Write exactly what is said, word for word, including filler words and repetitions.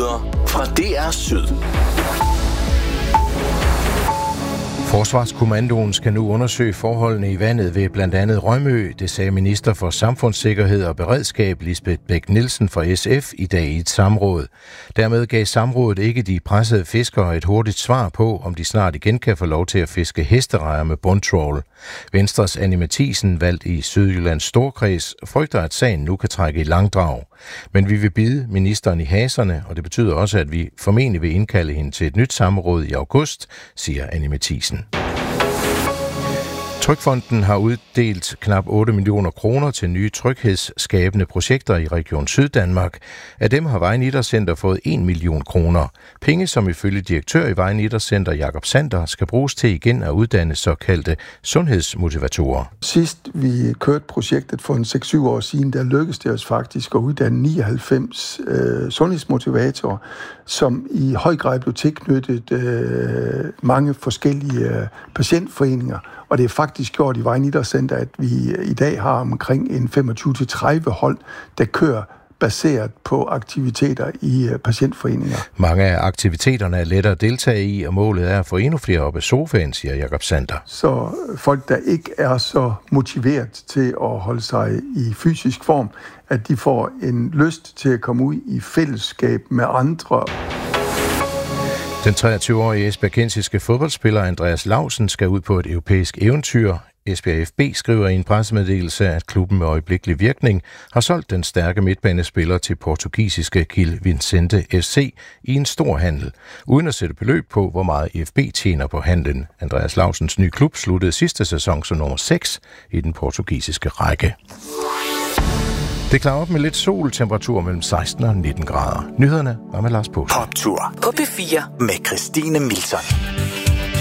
Nyheder fra D R Syd. Forsvarskommandoen skal nu undersøge forholdene i vandet ved blandt andet Rømø, det sagde minister for Samfundssikkerhed og Beredskab Lisbeth Bech-Nielsen fra S F i dag i et samråd. Dermed gav samrådet ikke de pressede fiskere et hurtigt svar på, om de snart igen kan få lov til at fiske hesterejer med bundtrawl. Venstres Anni Matthiesen, valgt i Sydjyllands Storkreds, frygter, at sagen nu kan trække i langdrag. Men vi vil bide ministeren i haserne, og det betyder også, at vi formentlig vil indkalde hende til et nyt samråd i august, siger Anni Matthiesen. Trygfonden har uddelt knap otte millioner kroner til nye tryghedsskabende projekter i Region Syddanmark. Af dem har Vejen Idrætscenter fået en million kroner. Penge, som ifølge direktør i Vejen Idrætscenter Jakob Sander skal bruges til igen at uddanne såkaldte sundhedsmotivatorer. Sidst vi kørte projektet for en seks syv år siden, der lykkedes det os faktisk at uddanne nioghalvfems øh, sundhedsmotivatorer, som i høj grad blev tilknyttet øh, mange forskellige øh, patientforeninger. Og det er faktisk gjort i Vejen Idrætscenter, at vi i dag har omkring en femogtyve til tredive hold, der kører baseret på aktiviteter i patientforeninger. Mange af aktiviteterne er lettere at deltage i, og målet er at få endnu flere op af sofaen, siger Jakob Sander. Så folk, der ikke er så motiveret til at holde sig i fysisk form, at de får en lyst til at komme ud i fællesskab med andre. Den treogtyve-årige esbjergensiske fodboldspiller Andreas Lausen skal ud på et europæisk eventyr. Esbjerg F B skriver i en pressemeddelelse, at klubben med øjeblikkelig virkning har solgt den stærke midtbanespiller til portugisiske Gil Vicente F C i en stor handel, uden at sætte beløb på, hvor meget F B tjener på handlen. Andreas Lausens nye klub sluttede sidste sæson som nummer seks i den portugisiske række. Det klarer op med lidt sol, temperatur mellem seksten og nitten grader. Nyhederne var med Lars Pås. Poptur på P fire med Christine Milton.